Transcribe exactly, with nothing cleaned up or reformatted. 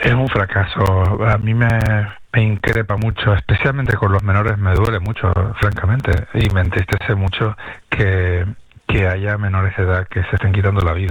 Es un fracaso. A mí me, me increpa mucho, especialmente con los menores, me duele mucho, francamente, y me entristece mucho que, que haya menores de edad que se estén quitando la vida.